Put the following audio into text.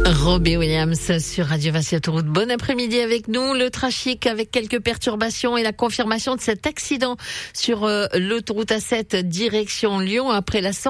Robbie Williams sur Radio Vassy Autoroute. Bon après-midi avec nous. Le trafic avec quelques perturbations et la confirmation de cet accident sur l'autoroute A7 direction Lyon après la sortie